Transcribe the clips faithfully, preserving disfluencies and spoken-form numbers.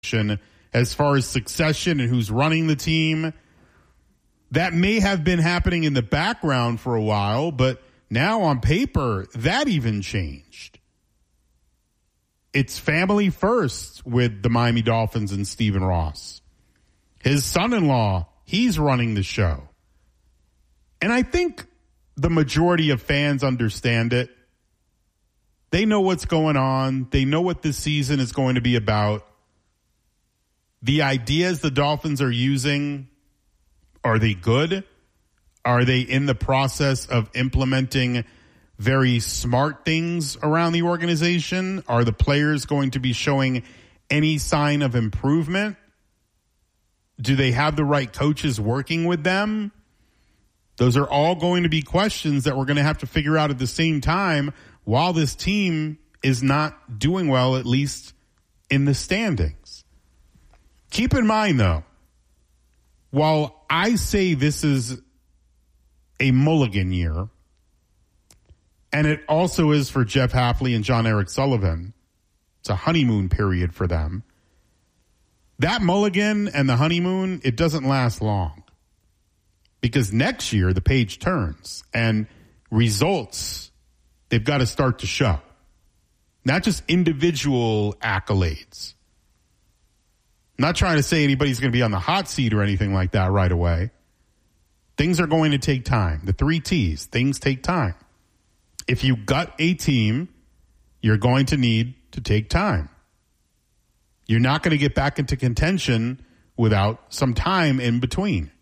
as far as succession and who's running the team. That may have been happening in the background for a while, but now on paper, that even changed. It's family first with the Miami Dolphins and Stephen Ross. His son-in-law, he's running the show. And I think the majority of fans understand it. They know what's going on. They know what this season is going to be about. The ideas the Dolphins are using, are they good? Are they in the process of implementing very smart things around the organization? Are the players going to be showing any sign of improvement? Do they have the right coaches working with them? Those are all going to be questions that we're going to have to figure out at the same time while this team is not doing well, at least in the standings. Keep in mind, though, while I say this is a mulligan year, and it also is for Jeff Hafley and John Eric Sullivan, it's a honeymoon period for them. That mulligan and the honeymoon, it doesn't last long. Because next year, the page turns, and results, they've got to start to show. Not just individual accolades. I'm not trying to say anybody's going to be on the hot seat or anything like that right away. Things are going to take time. The three T's, things take time. If you gut a team, you're going to need to take time. You're not going to get back into contention without some time in between.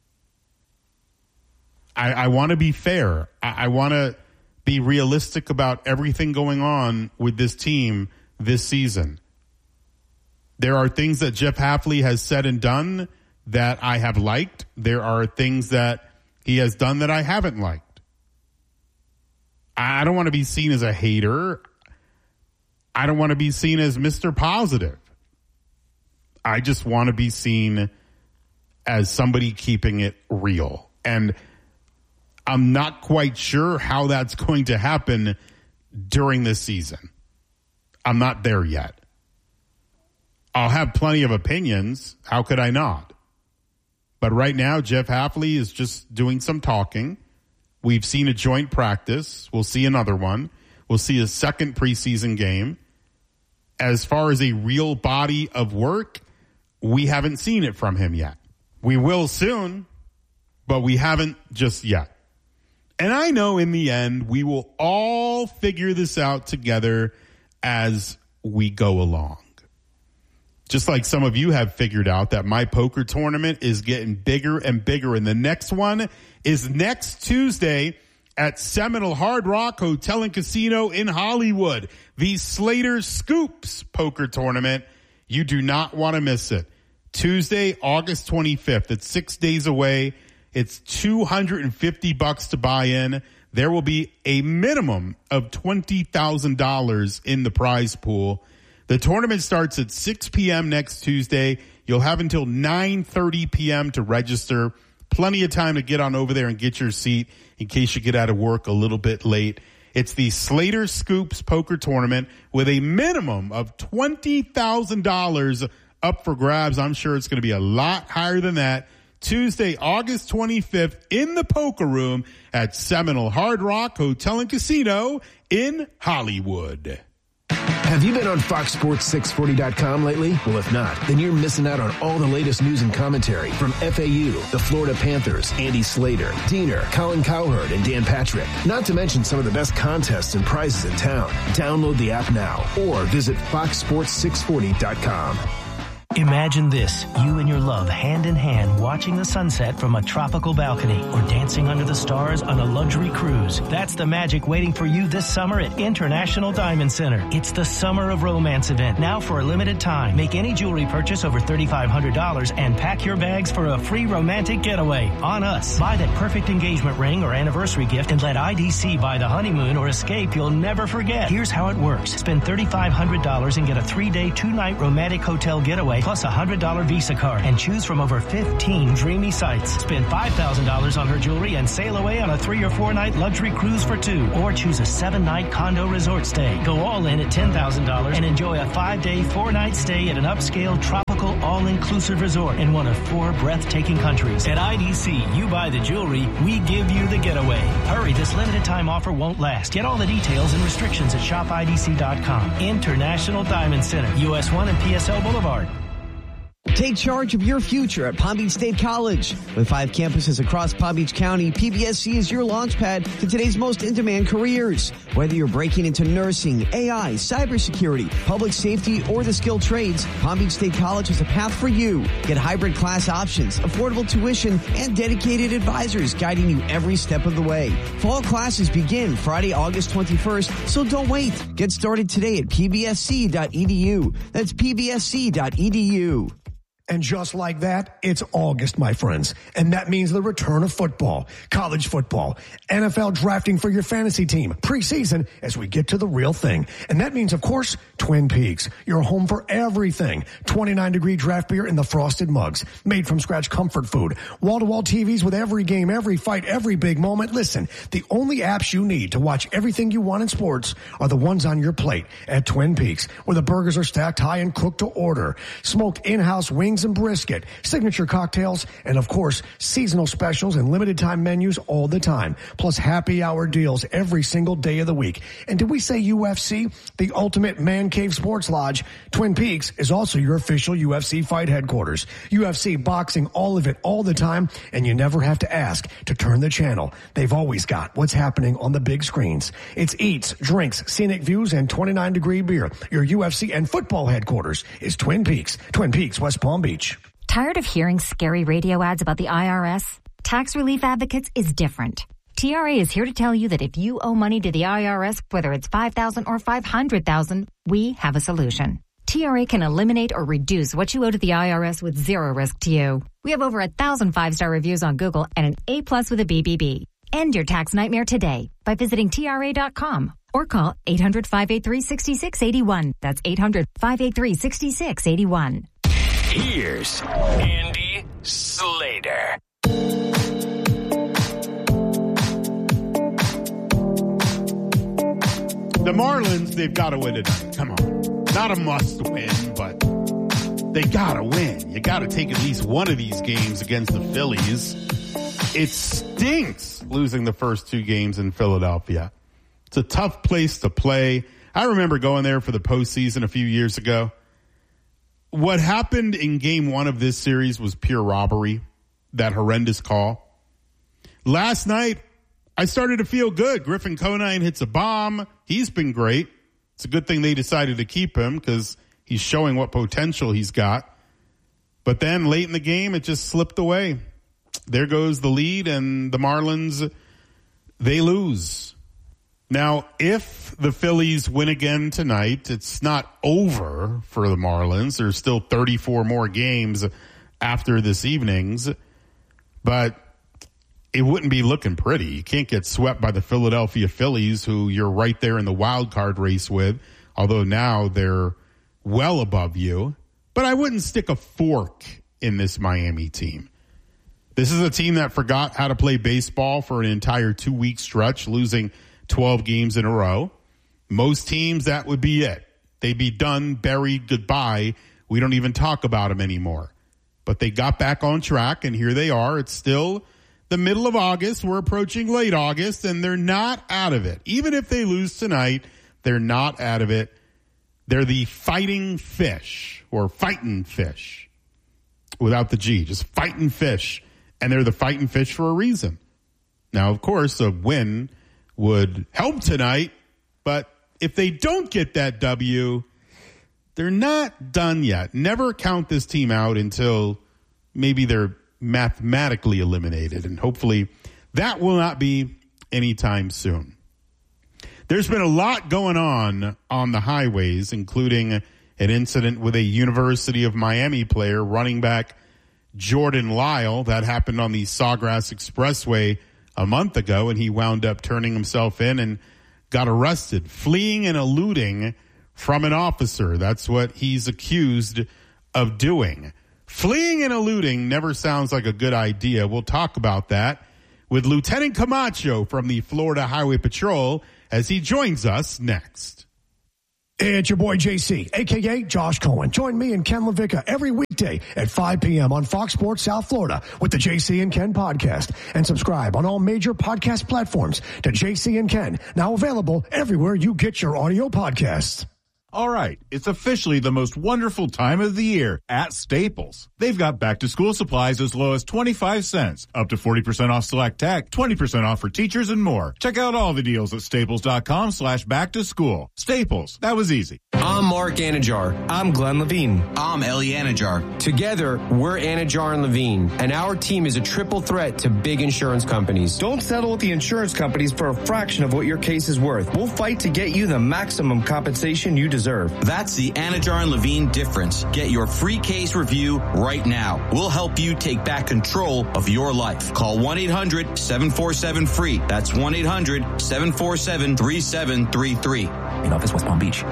I, I want to be fair. I, I want to be realistic about everything going on with this team this season. There are things that Jeff Hafley has said and done that I have liked. There are things that he has done that I haven't liked. I don't want to be seen as a hater. I don't want to be seen as Mister Positive. I just want to be seen as somebody keeping it real. And I'm not quite sure how that's going to happen during this season. I'm not there yet. I'll have plenty of opinions. How could I not? But right now, Jeff Hafley is just doing some talking. We've seen a joint practice. We'll see another one. We'll see a second preseason game. As far as a real body of work, we haven't seen it from him yet. We will soon, but we haven't just yet. And I know in the end, we will all figure this out together as we go along. Just like some of you have figured out that my poker tournament is getting bigger and bigger. And the next one is next Tuesday at Seminole Hard Rock Hotel and Casino in Hollywood. The Slater Scoops poker tournament. You do not want to miss it. Tuesday, August twenty-fifth. It's six days away. It's two hundred fifty bucks to buy in. There will be a minimum of twenty thousand dollars in the prize pool. The tournament starts at six p.m. next Tuesday. You'll have until nine thirty p.m. to register. Plenty of time to get on over there and get your seat in case you get out of work a little bit late. It's the Slater Scoops Poker Tournament with a minimum of twenty thousand dollars up for grabs. I'm sure it's going to be a lot higher than that. Tuesday, August twenty-fifth in the Poker Room at Seminole Hard Rock Hotel and Casino in Hollywood. Have you been on Fox Sports six forty dot com lately? Well, if not, then you're missing out on all the latest news and commentary from F A U, the Florida Panthers, Andy Slater, Diener, Colin Cowherd, and Dan Patrick. Not to mention some of the best contests and prizes in town. Download the app now or visit fox sports six forty dot com. Imagine this, you and your love hand in hand watching the sunset from a tropical balcony or dancing under the stars on a luxury cruise. That's the magic waiting for you this summer at International Diamond Center. It's the Summer of Romance event, now for a limited time. Make any jewelry purchase over three thousand five hundred dollars and pack your bags for a free romantic getaway on us. Buy that perfect engagement ring or anniversary gift and let I D C buy the honeymoon or escape you'll never forget. Here's how it works. Spend three thousand five hundred dollars and get a three-day, two-night romantic hotel getaway plus a one hundred dollars Visa card, and choose from over fifteen dreamy sites. Spend five thousand dollars on her jewelry and sail away on a three or four night luxury cruise for two, or choose a seven night condo resort stay. Go all in at ten thousand dollars and enjoy a five day, four night stay at an upscale tropical all-inclusive resort in one of four breathtaking countries. At I D C, you buy the jewelry, we give you the getaway. Hurry, this limited time offer won't last. Get all the details and restrictions at shop I D C dot com. International Diamond Center, U S one and P S L Boulevard. Take charge of your future at Palm Beach State College. With five campuses across Palm Beach County, P B S C is your launchpad to today's most in-demand careers. Whether you're breaking into nursing, A I, cybersecurity, public safety, or the skilled trades, Palm Beach State College is a path for you. Get hybrid class options, affordable tuition, and dedicated advisors guiding you every step of the way. Fall classes begin Friday, August twenty-first, so don't wait. Get started today at P B S C dot E D U. That's P B S C dot E D U. And just like that, it's August, my friends. And that means the return of football, college football, N F L drafting for your fantasy team, preseason as we get to the real thing. And that means, of course, Twin Peaks, your home for everything. twenty-nine degree draft beer in the frosted mugs, made from scratch comfort food, wall-to-wall T Vs with every game, every fight, every big moment. Listen, the only apps you need to watch everything you want in sports are the ones on your plate at Twin Peaks, where the burgers are stacked high and cooked to order. Smoked in-house wings and brisket, signature cocktails, and of course, seasonal specials and limited time menus all the time. Plus happy hour deals every single day of the week. And did we say U F C? The ultimate man cave sports lodge. Twin Peaks is also your official U F C fight headquarters. U F C, boxing, all of it, all the time. And you never have to ask to turn the channel. They've always got what's happening on the big screens. It's eats, drinks, scenic views, and twenty-nine degree beer. Your U F C and football headquarters is Twin Peaks. Twin Peaks, West Palm Beach. Tired of hearing scary radio ads about the I R S? Tax Relief Advocates is different. T R A is here to tell you that if you owe money to the I R S, whether it's five thousand dollars or five hundred thousand dollars, we have a solution. T R A can eliminate or reduce what you owe to the I R S with zero risk to you. We have over a thousand five-star reviews on Google and an A plus with a B B B. End your tax nightmare today by visiting T R A dot com or call eight hundred, five eight three, six six eight one. That's eight hundred, five eight three, six six eight one. Here's Andy Slater. The Marlins, they've got to win tonight. Come on. Not a must win, but they got to win. You got to take at least one of these games against the Phillies. It stinks losing the first two games in Philadelphia. It's a tough place to play. I remember going there for the postseason a few years ago. What happened in game one of this series was pure robbery, that horrendous call. Last night, I started to feel good. Griffin Conine hits a bomb. He's been great. It's a good thing they decided to keep him because he's showing what potential he's got. But then late in the game, it just slipped away. There goes the lead, and the Marlins, they lose. Now, if the Phillies win again tonight, it's not over for the Marlins. There's still thirty-four more games after this evening's, but it wouldn't be looking pretty. You can't get swept by the Philadelphia Phillies, who you're right there in the wild card race with, although now they're well above you. But I wouldn't stick a fork in this Miami team. This is a team that forgot how to play baseball for an entire two-week stretch, losing twelve games in a row. Most teams, that would be it. They'd be done, buried, goodbye. We don't even talk about them anymore. But they got back on track, and here they are. It's still the middle of August. We're approaching late August, and they're not out of it. Even if they lose tonight, they're not out of it. They're the fighting fish, or fighting fish, without the G, just fighting fish. And they're the fighting fish for a reason. Now, of course, a win would help tonight, but if they don't get that W, they're not done yet. Never count this team out until maybe they're mathematically eliminated, and hopefully that will not be anytime soon. There's been a lot going on on the highways, including an incident with a University of Miami player, running back Jordan Lyle. That happened on the Sawgrass Expressway a month ago, and he wound up turning himself in and got arrested, fleeing and eluding from an officer. That's what he's accused of doing. Fleeing and eluding never sounds like a good idea. We'll talk about that with Lieutenant Camacho from the Florida Highway Patrol as he joins us next. It's your boy J C, a k a. Josh Cohen. Join me and Ken LaVicka every weekday at five p.m. on Fox Sports South Florida with the J C and Ken podcast. And subscribe on all major podcast platforms to J C and Ken, now available everywhere you get your audio podcasts. All right, it's officially the most wonderful time of the year at Staples. They've got back-to-school supplies as low as twenty-five cents, up to forty percent off select tech, twenty percent off for teachers, and more. Check out all the deals at staples.com slash back-to-school. Staples, that was easy. I'm Mark Anajar. I'm Glenn Levine. I'm Ellie Anajar. Together, we're Anajar and Levine, and our team is a triple threat to big insurance companies. Don't settle with the insurance companies for a fraction of what your case is worth. We'll fight to get you the maximum compensation you deserve. That's the Anajar and Levine difference. Get your free case review right now. We'll help you take back control of your life. Call one eight hundred seven four seven free. That's one eight hundred seven four seven three seven three three. In office, West Palm Beach.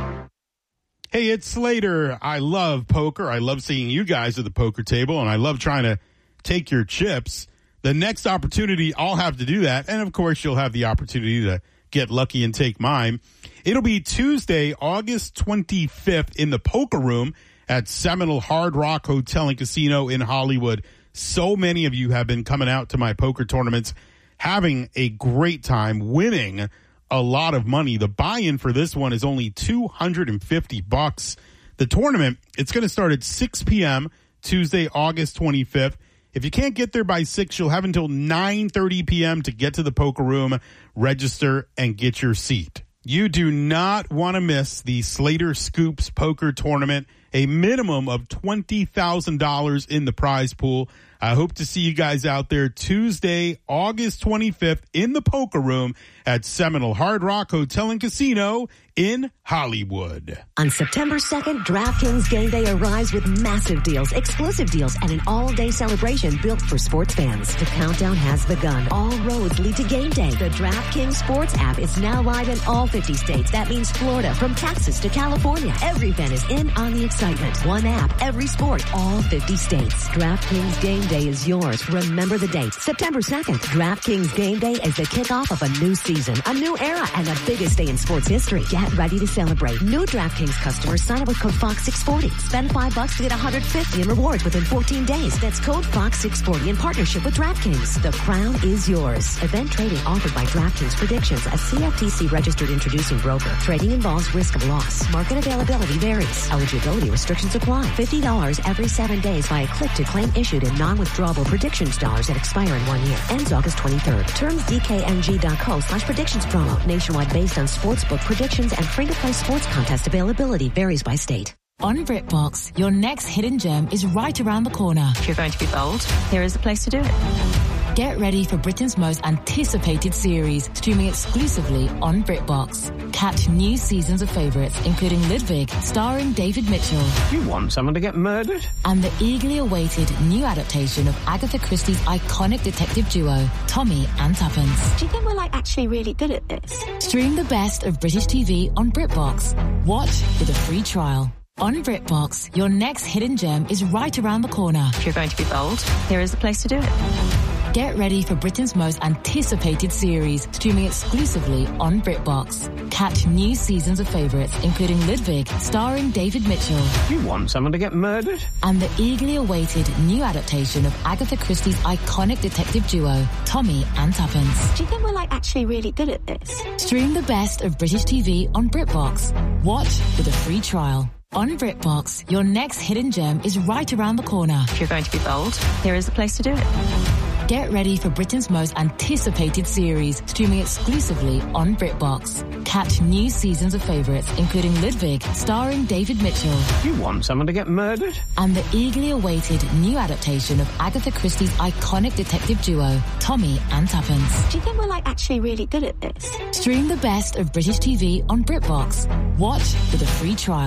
Hey, it's Slater. I love poker. I love seeing you guys at the poker table, and I love trying to take your chips. The next opportunity, I'll have to do that. And, of course, you'll have the opportunity to get lucky and take mine. It'll be Tuesday, August twenty-fifth in the Poker Room at Seminole Hard Rock Hotel and Casino in Hollywood. So many of you have been coming out to my poker tournaments, having a great time, winning a lot of money. The buy-in for this one is only two hundred fifty bucks. The tournament, it's going to start at six p.m. Tuesday, August twenty-fifth. If you can't get there by six, you'll have until nine thirty p.m. to get to the Poker Room, register, and get your seat. You do not want to miss the Slater Scoops Poker Tournament, a minimum of twenty thousand dollars in the prize pool. I hope to see you guys out there Tuesday, August twenty-fifth in the Poker Room at Seminole Hard Rock Hotel and Casino in Hollywood. On September second, DraftKings Game Day arrives with massive deals, exclusive deals, and an all-day celebration built for sports fans. The countdown has begun. All roads lead to Game Day. The DraftKings Sports app is now live in all fifty states. That means Florida, from Texas to California. Every fan is in on the excitement. One app, every sport, all fifty states. DraftKings Game Day is yours. Remember the date, September second. DraftKings Game Day is the kickoff of a new season, a new era, and the biggest day in sports history. Get ready to celebrate. New DraftKings customers sign up with code Fox six forty. Spend five bucks to get one hundred fifty in rewards within fourteen days. That's code Fox six forty in partnership with DraftKings. The crown is yours. Event trading offered by DraftKings Predictions, a C F T C registered introducing broker. Trading involves risk of loss. Market availability varies. Eligibility restrictions apply. fifty dollars every seven days via click to claim issued in non-withdrawable predictions dollars that expire in one year. Ends August twenty-third. Terms D K N G dot co slash predictions promo. Nationwide based on sportsbook predictions and free-to-play sports contest availability varies by state. On BritBox, your next hidden gem is right around the corner. If you're going to be bold, here is the place to do it. Get ready for Britain's most anticipated series, streaming exclusively on BritBox. Catch new seasons of favourites, including Ludwig, starring David Mitchell. You want someone to get murdered? And the eagerly awaited new adaptation of Agatha Christie's iconic detective duo, Tommy and Tuppence. Do you think we're like actually really good at this? Stream the best of British T V on BritBox. Watch with a free trial. On BritBox, your next hidden gem is right around the corner. If you're going to be bold, here is the place to do it. Get ready for Britain's most anticipated series, streaming exclusively on BritBox. Catch new seasons of favourites, including Ludwig, starring David Mitchell. You want someone to get murdered? And the eagerly awaited new adaptation of Agatha Christie's iconic detective duo, Tommy and Tuppence. Do you think we're like actually really good at this? Stream the best of British T V on BritBox. Watch with a free trial. On BritBox, your next hidden gem is right around the corner. If you're going to be bold, here is the place to do it. Get ready for Britain's most anticipated series, streaming exclusively on BritBox. Catch new seasons of favourites, including Ludwig, starring David Mitchell. You want someone to get murdered? And the eagerly awaited new adaptation of Agatha Christie's iconic detective duo, Tommy and Tuppence. Do you think we're like actually really good at this? Stream the best of British T V on BritBox. Watch with a free trial.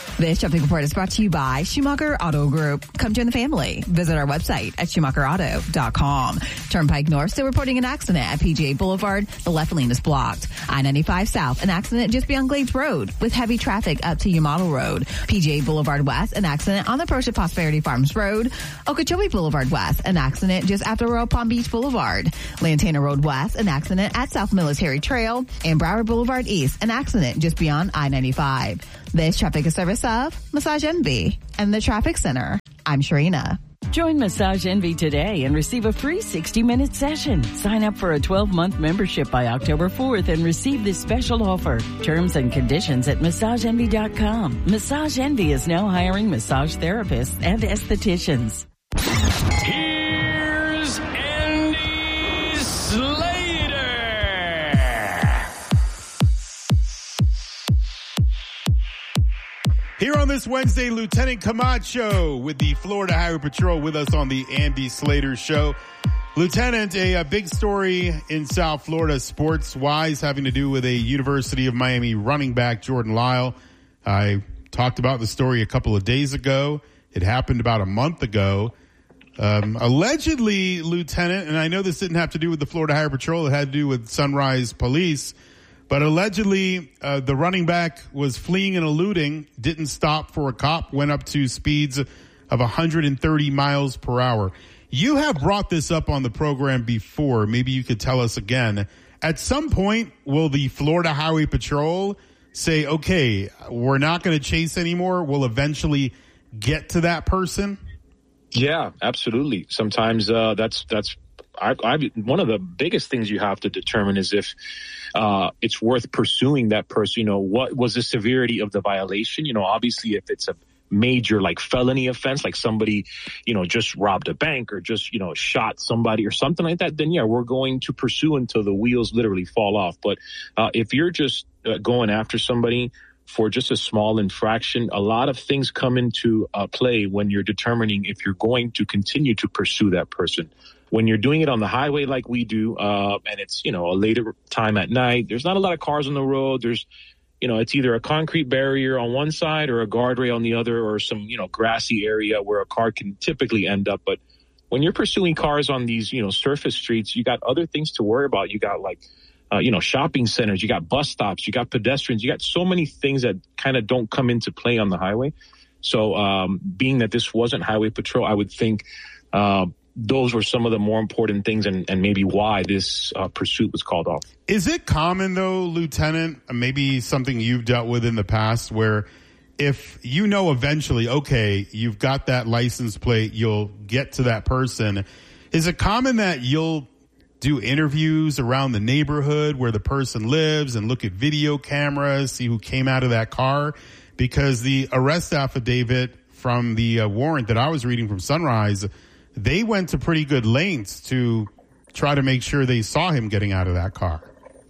This traffic report is brought to you by Schumacher Auto Group. Come join the family. Visit our website at schumacher auto dot com. Turnpike North still reporting an accident at P G A Boulevard. The left lane is blocked. I ninety-five South, an accident just beyond Glades Road with heavy traffic up to Yamato Road. P G A Boulevard West, an accident on the approach to Prosperity Farms Road. Okeechobee Boulevard West, an accident just after Royal Palm Beach Boulevard. Lantana Road West, an accident at South Military Trail. And Broward Boulevard East, an accident just beyond I ninety-five. This traffic is service of Massage Envy and the Traffic Center. I'm Sharina. Join Massage Envy today and receive a free sixty minute session. Sign up for a twelve month membership by October fourth and receive this special offer. Terms and conditions at massage envy dot com. Massage Envy is now hiring massage therapists and estheticians. Here's Andy Slater. Here on this Wednesday, Lieutenant Camacho with the Florida Highway Patrol with us on the Andy Slater Show. Lieutenant, a, a big story in South Florida sports-wise having to do with a University of Miami running back, Jordan Lyle. I talked about the story a couple of days ago. It happened about a month ago. Um, allegedly, Lieutenant, and I know this didn't have to do with the Florida Highway Patrol, it had to do with Sunrise Police, but allegedly, uh, the running back was fleeing and eluding, didn't stop for a cop, went up to speeds of one hundred thirty miles per hour. You have brought this up on the program before. Maybe you could tell us again. At some point, will the Florida Highway Patrol say, okay, we're not going to chase anymore? We'll eventually get to that person? Yeah, absolutely. Sometimes uh, that's that's I, I, one of the biggest things you have to determine is if uh, it's worth pursuing that person. You know, what was the severity of the violation? You know, obviously, if it's a major like felony offense, like somebody, you know, just robbed a bank or just, you know, shot somebody or something like that, then yeah, we're going to pursue until the wheels literally fall off. But uh, if you're just uh, going after somebody for just a small infraction, a lot of things come into uh, play when you're determining if you're going to continue to pursue that person. When you're doing it on the highway like we do, uh, and it's, you know, a later time at night, there's not a lot of cars on the road. There's, you know, it's either a concrete barrier on one side or a guardrail on the other, or some, you know, grassy area where a car can typically end up. But when you're pursuing cars on these, you know, surface streets, you got other things to worry about. You got like, uh, you know, shopping centers, you got bus stops, you got pedestrians, you got so many things that kind of don't come into play on the highway. So um, being that this wasn't Highway Patrol, I would think uh, those were some of the more important things, and, and maybe why this uh, pursuit was called off. Is it common, though, Lieutenant, maybe something you've dealt with in the past, where if you know eventually, okay, you've got that license plate, you'll get to that person, is it common that you'll do interviews around the neighborhood where the person lives and look at video cameras, see who came out of that car? Because the arrest affidavit from the uh, warrant that I was reading from Sunrise, they went to pretty good lengths to try to make sure they saw him getting out of that car.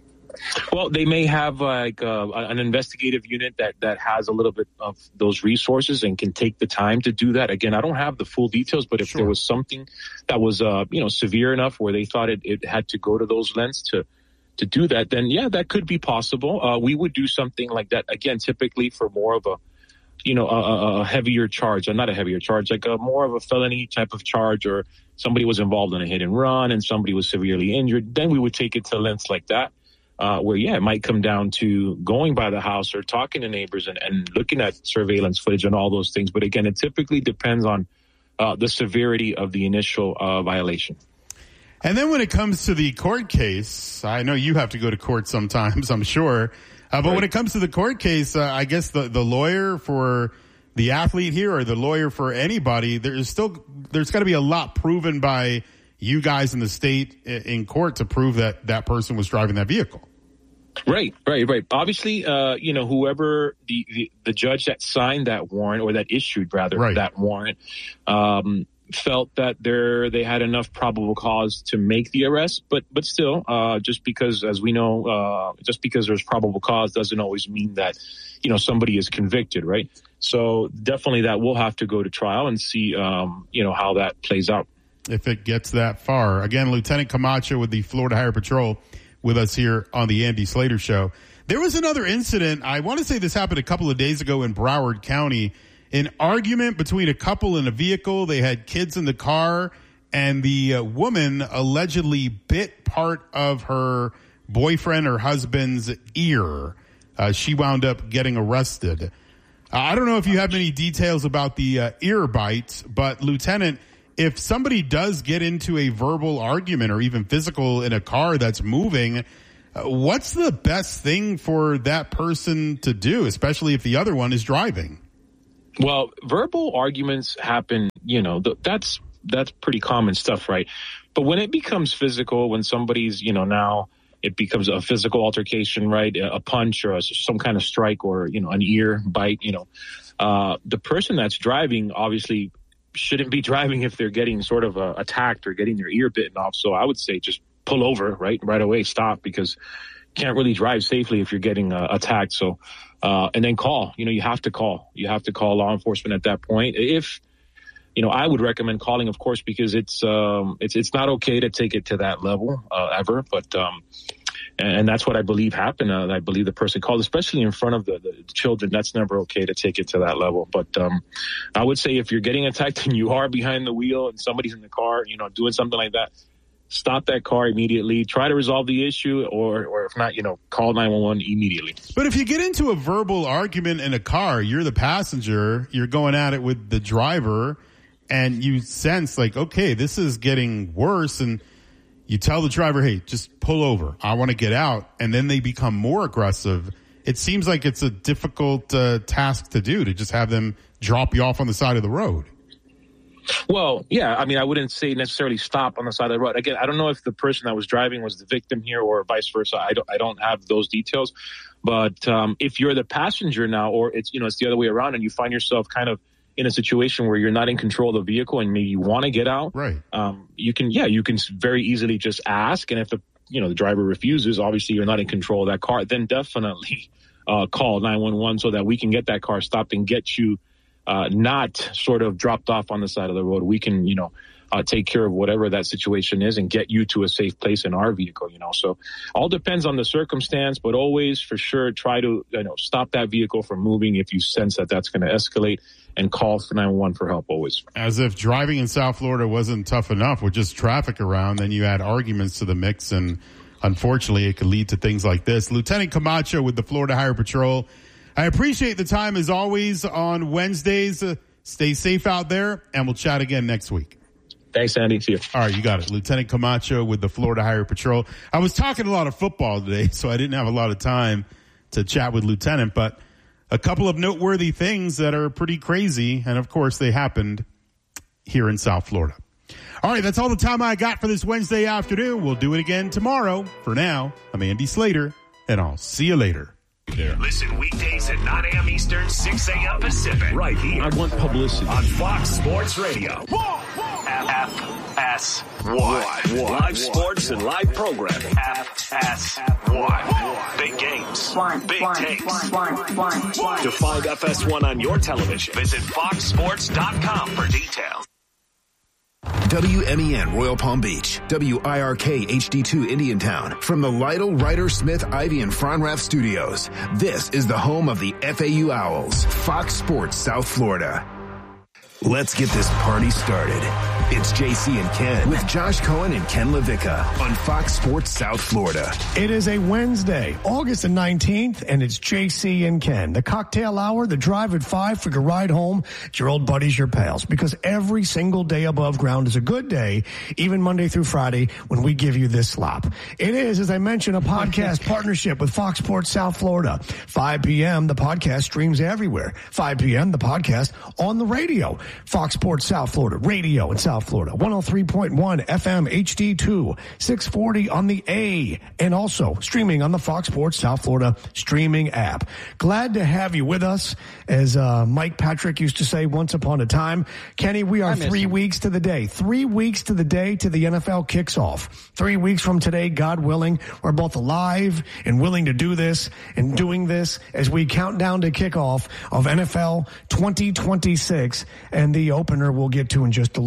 Well, they may have like uh, an investigative unit that, that has a little bit of those resources and can take the time to do that. Again, I don't have the full details, but if sure. there was something that was, uh, you know, severe enough where they thought it, it had to go to those lengths to, to do that, then yeah, that could be possible. Uh, we would do something like that, again, typically for more of a, you know, a, a heavier charge, or not a heavier charge, like a more of a felony type of charge, or somebody was involved in a hit and run and somebody was severely injured. Then we would take it to lengths like that, uh, where, yeah, it might come down to going by the house or talking to neighbors and, and looking at surveillance footage and all those things. But again, it typically depends on uh, the severity of the initial uh, violation. And then when it comes to the court case, I know you have to go to court sometimes, I'm sure. Uh, but right. when it comes to the court case, uh, I guess the, the lawyer for the athlete here, or the lawyer for anybody, there's still, there's got to be a lot proven by you guys in the state in court to prove that that person was driving that vehicle. Right, right, right. Obviously, uh, you know, whoever the, the, the judge that signed that warrant, or that issued rather right. that warrant, um, felt that there they had enough probable cause to make the arrest, but but still, uh, just because, as we know, uh, just because there's probable cause doesn't always mean that, you know, somebody is convicted, right? So definitely that will have to go to trial and see, um, you know, how that plays out. If it gets that far. Again, Lieutenant Camacho with the Florida Highway Patrol with us here on the Andy Slater Show. There was another incident. I want to say this happened a couple of days ago in Broward County. An argument between a couple in a vehicle. They had kids in the car, and the uh, woman allegedly bit part of her boyfriend or husband's ear. Uh, she wound up getting arrested. Uh, I don't know if you have any details about the uh, ear bite, but Lieutenant, if somebody does get into a verbal argument or even physical in a car that's moving, uh, what's the best thing for that person to do, especially if the other one is driving? Well, verbal arguments happen, you know, th- that's that's pretty common stuff, right? But when it becomes physical, when somebody's, you know, now it becomes a physical altercation, right? A punch or a, some kind of strike or, you know, an ear bite, you know, uh, the person that's driving obviously shouldn't be driving if they're getting sort of uh, attacked or getting their ear bitten off. So I would say just pull over, right? Right away, stop, because you can't really drive safely if you're getting uh, attacked. So, uh, and then call, you know, you have to call, you have to call law enforcement at that point. If, you know, I would recommend calling, of course, because it's, um, it's, it's not okay to take it to that level, uh, ever, but, um, and, and that's what I believe happened. Uh, I believe the person called, especially in front of the, the children. That's never okay to take it to that level. But, um, I would say if you're getting attacked and you are behind the wheel and somebody's in the car, you know, doing something like that, stop that car immediately, try to resolve the issue, or, or if not, you know, call nine one one immediately. But if you get into a verbal argument in a car, you're the passenger, you're going at it with the driver, and you sense like, okay, this is getting worse, and you tell the driver, hey, just pull over, I want to get out, and then they become more aggressive. It seems like it's a difficult uh, task to do, to just have them drop you off on the side of the road. Well, yeah, I mean, I wouldn't say necessarily stop on the side of the road. Again, I don't know if the person that was driving was the victim here or vice versa. I don't, I don't have those details. But um, if you're the passenger now, or it's, you know, it's the other way around, and you find yourself kind of in a situation where you're not in control of the vehicle and maybe you want to get out, right? Um, you can, yeah, you can very easily just ask. And if the, you know, the driver refuses, obviously you're not in control of that car, then definitely uh, call nine one one so that we can get that car stopped and get you Uh, not sort of dropped off on the side of the road. We can, you know, uh, take care of whatever that situation is and get you to a safe place in our vehicle, you know. So all depends on the circumstance, but always for sure try to, you know, stop that vehicle from moving if you sense that that's going to escalate, and call for nine one one for help always. As if driving in South Florida wasn't tough enough with just traffic around, then you add arguments to the mix, and unfortunately it could lead to things like this. Lieutenant Camacho with the Florida Highway Patrol, I appreciate the time as always on Wednesdays. Uh, stay safe out there, and we'll chat again next week. Thanks, Andy. See you. All right, you got it. Lieutenant Camacho with the Florida Highway Patrol. I was talking a lot of football today, so I didn't have a lot of time to chat with Lieutenant, but a couple of noteworthy things that are pretty crazy, and of course they happened here in South Florida. All right, that's all the time I got for this Wednesday afternoon. We'll do it again tomorrow. For now, I'm Andy Slater, and I'll see you later. There. Listen weekdays at nine a.m. Eastern, six a.m. Pacific. Right here. I want publicity. On Fox Sports Radio. F S one. Live sports and live programming. F S one. Big games. One, Big one, takes. One, one, one, one. To find F S one on your television, visit fox sports dot com for details. W M E N Royal Palm Beach, W I R K H D two Indiantown. From the Lytle, Ryder, Smith, Ivy, and Fronrath studios, this is the home of the F A U Owls, Fox Sports South Florida. Let's get this party started. It's J C and Ken with Josh Cohen and Ken LaVicka on Fox Sports South Florida. It is a Wednesday, August the nineteenth, and it's J C and Ken. The cocktail hour, the drive at five for your ride home. It's your old buddies, your pals, because every single day above ground is a good day, even Monday through Friday when we give you this slop. It is, as I mentioned, a podcast partnership with Fox Sports South Florida. five p.m., the podcast streams everywhere. five p.m., the podcast on the radio. Fox Sports South Florida, radio in South Florida, one oh three point one F M H D two, six forty on the A, and also streaming on the Fox Sports South Florida streaming app. Glad to have you with us, as uh, Mike Patrick used to say once upon a time. Kenny, we are three him. weeks to the day, three weeks to the day to the N F L kicks off. Three weeks from today, God willing, we're both alive and willing to do this and doing this as we count down to kickoff of N F L twenty twenty-six, and the opener we'll get to in just a little bit.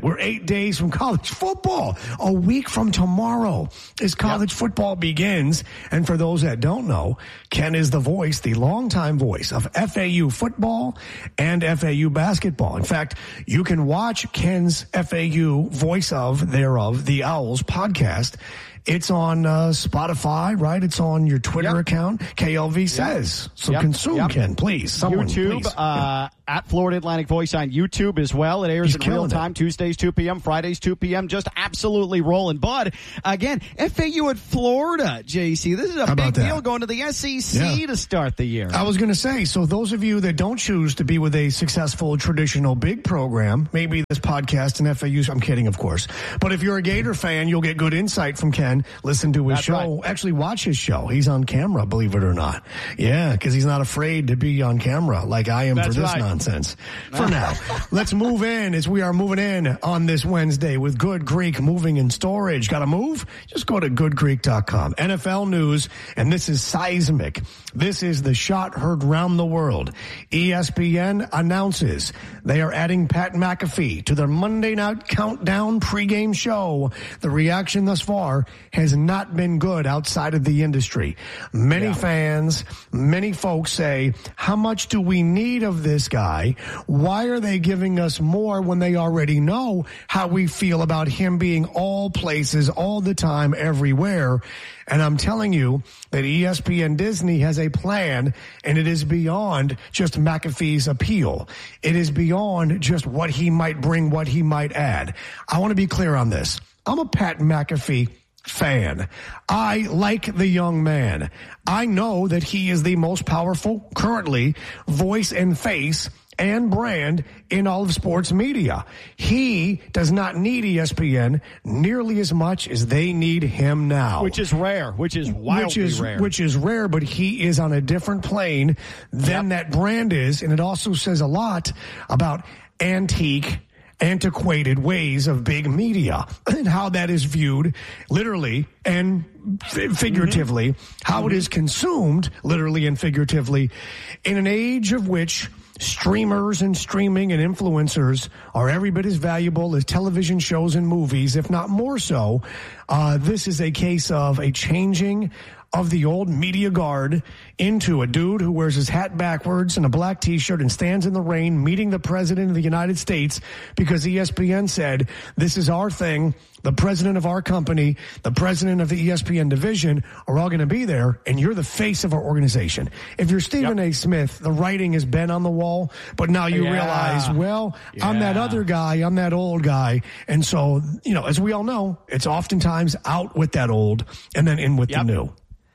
We're eight days from college football. A week from tomorrow is college yep. football begins. And for those that don't know, Ken is the voice, the longtime voice of F A U football and F A U basketball. In fact, you can watch Ken's F A U voice of, thereof, the Owls podcast. It's on uh, Spotify, right? It's on your Twitter yep. account. K L V says. Yep. So yep. consume, yep. Ken, please. Someone, YouTube, please. Uh, at Florida Atlantic Voice on YouTube as well. It airs He's in real time, it. Tuesdays, two p.m., Fridays, two p.m. Just absolutely rolling. But, again, F A U at Florida, J C. This is a How big deal that? going to the S E C yeah. to start the year. I was going to say, so those of you that don't choose to be with a successful traditional big program, maybe this podcast and F A U, I'm kidding, of course. But if you're a Gator fan, you'll get good insight from Ken. Listen to his That's show. Right. Actually, watch his show. He's on camera, believe it or not. Yeah, because he's not afraid to be on camera like I am That's for this right. nonsense. For now, let's move in as we are moving in on this Wednesday with Good Greek Moving and Storage. Got to move? Just go to good greek dot com. N F L news, and this is seismic. This is the shot heard round the world. E S P N announces they are adding Pat McAfee to their Monday Night Countdown pregame show. The reaction thus far has not been good outside of the industry. Many yeah. fans, many folks say, how much do we need of this guy? Why are they giving us more when they already know how we feel about him being all places, all the time, everywhere? And I'm telling you that E S P N Disney has a plan, and it is beyond just McAfee's appeal. It is beyond just what he might bring, what he might add. I want to be clear on this. I'm a Pat McAfee fan. I like the young man. I know that he is the most powerful, currently, voice and face and brand in all of sports media. He does not need E S P N nearly as much as they need him now. Which is rare, which is wildly which is, rare. Which is rare, but he is on a different plane than yep. that brand is, and it also says a lot about antique, antiquated ways of big media and how that is viewed literally and f- figuratively, mm-hmm. how mm-hmm. it is consumed literally and figuratively in an age of which streamers and streaming and influencers are every bit as valuable as television shows and movies, if not more so. Uh, this is a case of a changing of the old media guard into a dude who wears his hat backwards and a black T-shirt and stands in the rain meeting the president of the United States because E S P N said, this is our thing. The president of our company, the president of the E S P N division are all going to be there, and you're the face of our organization. If you're Stephen yep. A. Smith, the writing has been on the wall, but now you yeah. realize, well, yeah. I'm that other guy, I'm that old guy. And so, you know, as we all know, it's oftentimes out with that old and then in with yep. the new.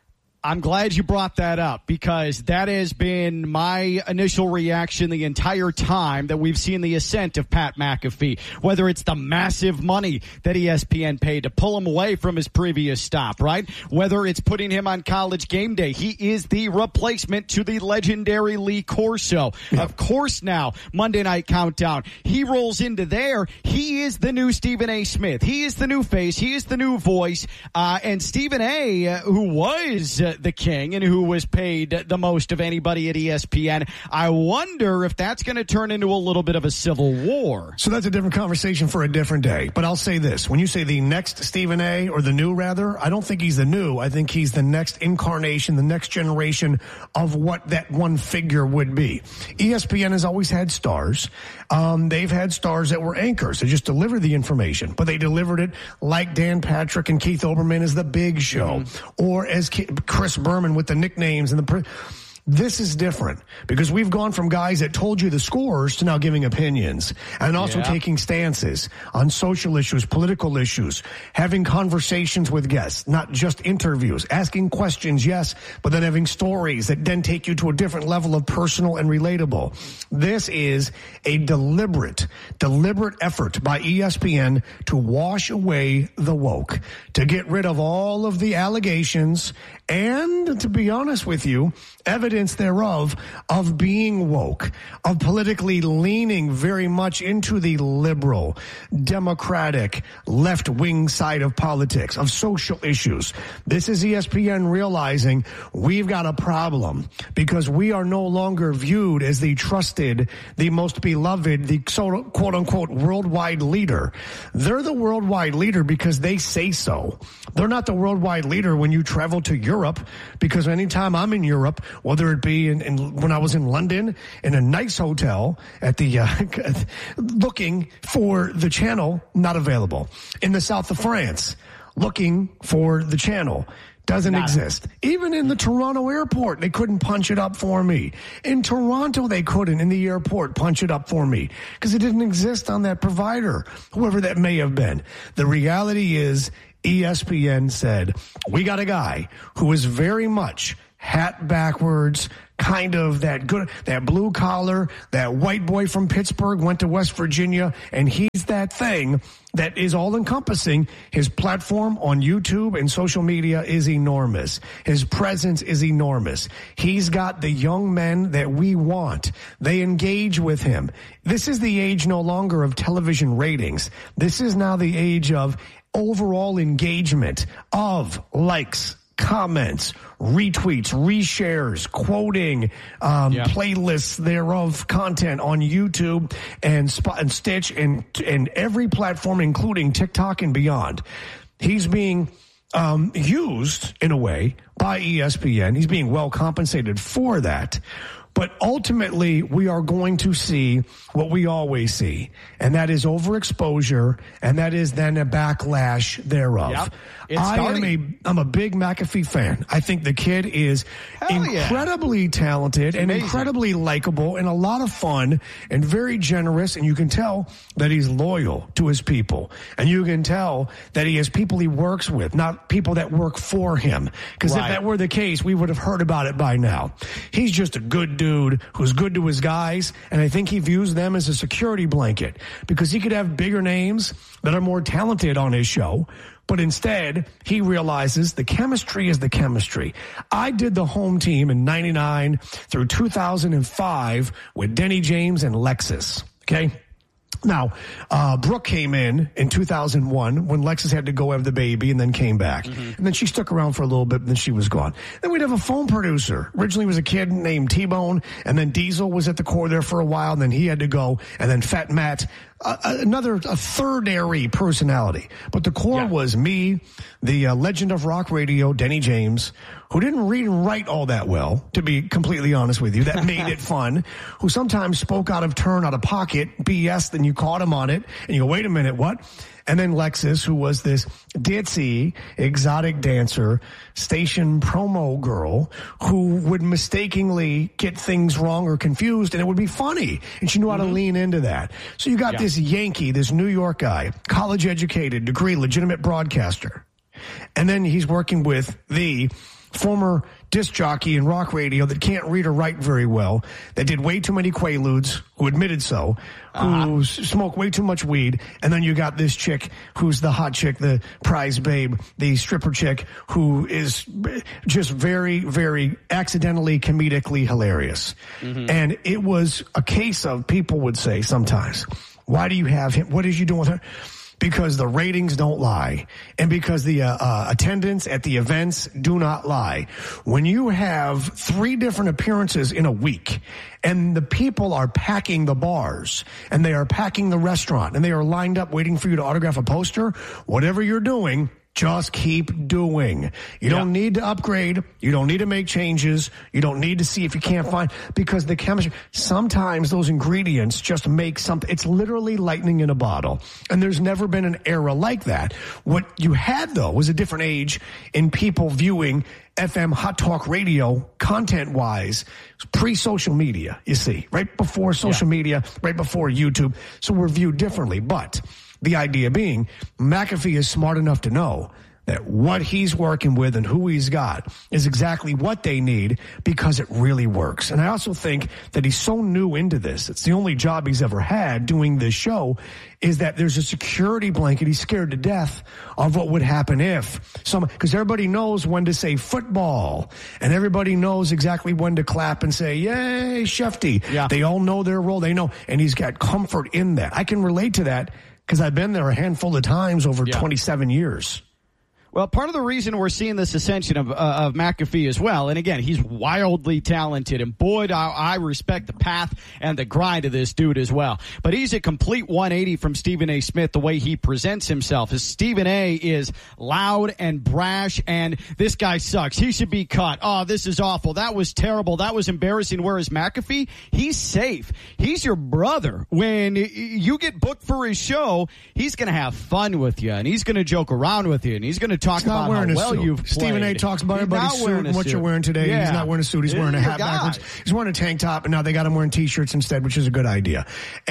I'm glad you brought that up because that has been my initial reaction the entire time that we've seen the ascent of Pat McAfee, whether it's the massive money that E S P N paid to pull him away from his previous stop, right? Whether it's putting him on College Game Day. He is the replacement to the legendary Lee Corso. Yeah. Of course now, Monday Night Countdown. He rolls into there. He is the new Stephen A. Smith. He is the new face. He is the new voice. Uh, and Stephen A., uh, who was... Uh, the king and who was paid the most of anybody at E S P N. I wonder if that's going to turn into a little bit of a civil war. So that's a different conversation for a different day. But I'll say this. When you say the next Stephen A. or the new rather, I don't think he's the new. I think he's the next incarnation, the next generation of what that one figure would be. E S P N has always had stars. Um, they've had stars that were anchors. They just delivered the information, but they delivered it like Dan Patrick and Keith Olbermann as the Big Show, mm-hmm. or as Chris Berman with the nicknames and the... Pre- This is different because we've gone from guys that told you the scores to now giving opinions and also yeah. taking stances on social issues, political issues, having conversations with guests, not just interviews, asking questions, yes, but then having stories that then take you to a different level of personal and relatable. This is a deliberate, deliberate effort by E S P N to wash away the woke, to get rid of all of the allegations and, to be honest with you, evidence thereof of being woke, of politically leaning very much into the liberal, democratic, left-wing side of politics, of social issues. This is E S P N realizing we've got a problem because we are no longer viewed as the trusted, the most beloved, the quote-unquote worldwide leader. They're the worldwide leader because they say so. They're not the worldwide leader when you travel to Europe, because anytime I'm in Europe, whether it be in, in when I was in London in a nice hotel at the uh, looking for the channel, not available. In the south of France, looking for the channel, doesn't Not exist. Even in the Toronto airport, they couldn't punch it up for me. In Toronto, they couldn't in the airport punch it up for me because it didn't exist on that provider, whoever that may have been. The reality is E S P N said, we got a guy who is very much hat backwards, kind of that good, that blue collar, that white boy from Pittsburgh, went to West Virginia, and he's that thing that is all encompassing. His platform on YouTube and social media is enormous. His presence is enormous. He's got the young men that we want. They engage with him. This is the age no longer of television ratings. This is now the age of overall engagement, of likes, comments, retweets, reshares, quoting, um, yeah. playlists thereof, content on YouTube and Spot and Stitch and and every platform, including TikTok and beyond. He's being um, used in a way by E S P N. He's being well compensated for that. But ultimately, we are going to see what we always see, and that is overexposure, and that is then a backlash thereof. Yep. It's I starting. am a I'm a big McAfee fan. I think the kid is Hell incredibly yeah. talented and incredibly likable and a lot of fun and very generous, and you can tell that he's loyal to his people, and you can tell that he has people he works with, not people that work for him. Because right. if that were the case, we would have heard about it by now. He's just a good dude who's good to his guys, and I think he views them as a security blanket because he could have bigger names that are more talented on his show. But instead, he realizes the chemistry is the chemistry. I did the home team in ninety-nine through two thousand five with Denny James and Lexus. Okay. Now, uh, Brooke came in in two thousand one when Lexus had to go have the baby and then came back. Mm-hmm. And then she stuck around for a little bit and then she was gone. Then we'd have a phone producer. Originally was a kid named T-Bone, and then Diesel was at the core there for a while, and then he had to go, and then Fat Matt, uh, another a thirdary personality. But the core yeah. was me, the uh, legend of rock radio, Denny James, who didn't read and write all that well, to be completely honest with you. That made it fun. Who sometimes spoke out of turn, out of pocket, B S, then you caught him on it, and you go, wait a minute, what? And then Lexus, who was this ditzy, exotic dancer, station promo girl, who would mistakenly get things wrong or confused, and it would be funny. And she knew mm-hmm. how to lean into that. So you got yeah. this Yankee, this New York guy, college educated, degree, legitimate broadcaster. And then he's working with the former disc jockey in rock radio that can't read or write very well, that did way too many Quaaludes, who admitted so, uh-huh. who smoked way too much weed, and then you got this chick who's the hot chick, the prize babe, the stripper chick, who is just very, very accidentally, comedically hilarious. Mm-hmm. And it was a case of, people would say sometimes, why do you have him? What is you doing with her? Because the ratings don't lie, and because the uh, uh, attendance at the events do not lie. When you have three different appearances in a week, and the people are packing the bars, and they are packing the restaurant, and they are lined up waiting for you to autograph a poster, whatever you're doing, just keep doing. You yeah. don't need to upgrade. You don't need to make changes. You don't need to see if you can't find, because the chemistry, sometimes those ingredients just make something. It's literally lightning in a bottle. And there's never been an era like that. What you had, though, was a different age in people viewing F M hot talk radio content-wise, pre-social media, you see, right before social yeah. media, right before YouTube. So we're viewed differently. But the idea being, McAfee is smart enough to know that what he's working with and who he's got is exactly what they need because it really works. And I also think that he's so new into this. It's the only job he's ever had doing this show, is that there's a security blanket. He's scared to death of what would happen if some, because everybody knows when to say football and everybody knows exactly when to clap and say, yay, Shefty. Yeah. They all know their role. They know, and he's got comfort in that. I can relate to that because I've been there a handful of times over yeah. twenty-seven years. Well, part of the reason we're seeing this ascension of, uh, of McAfee as well, and again, he's wildly talented, and boy, I, I respect the path and the grind of this dude as well. But he's a complete one eighty from Stephen A. Smith, the way he presents himself. As Stephen A. is loud and brash, and this guy sucks. He should be cut. Oh, this is awful. That was terrible. That was embarrassing. Whereas McAfee, he's safe. He's your brother. When you get booked for his show, he's going to have fun with you, and he's going to joke around with you, and he's going to talk about how well suit. you've played. Stephen A. talks about everybody's suit and what suit. you're wearing today. Yeah. He's not wearing a suit. He's wearing a hat backwards. He's wearing a tank top, and now they got him wearing T-shirts instead, which is a good idea.